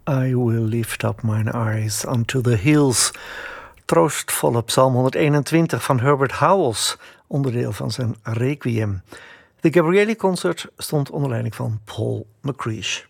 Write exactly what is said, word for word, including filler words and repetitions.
I will lift up mine eyes unto the hills. Troostvolle psalm honderdeenentwintig van Herbert Howells, onderdeel van zijn Requiem. De Gabrieli Concert stond onder leiding van Paul McCreesh.